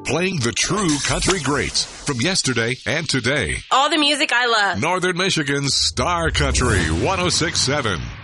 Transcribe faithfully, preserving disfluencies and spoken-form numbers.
playing the true country greats from yesterday and today. All the music I love. Northern Michigan's Star Country one oh six point seven.